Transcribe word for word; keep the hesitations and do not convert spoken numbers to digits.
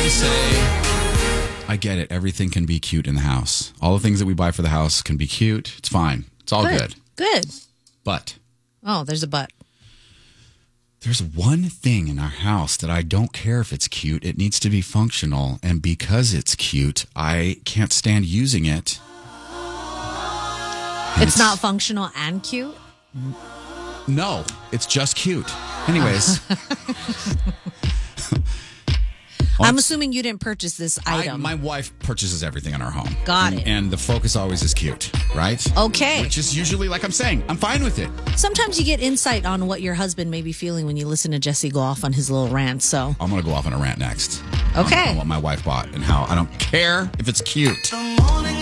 to say, I get it. Everything can be cute in the house. All the things that we buy for the house can be cute. It's fine. It's all good. Good. But. Oh, there's a but. There's one thing in our house that I don't care if it's cute. It needs to be functional. And because it's cute, I can't stand using it. It's, it's not functional and cute? No, it's just cute. Anyways. I'm assuming you didn't purchase this item. I, my wife purchases everything in our home. Got and, it. And the focus always is cute, right? Okay. Which is usually, like I'm saying, I'm fine with it. Sometimes you get insight on what your husband may be feeling when you listen to Jesse go off on his little rant. So I'm going to go off on a rant next. Okay. On, on what my wife bought and how I don't care if it's cute.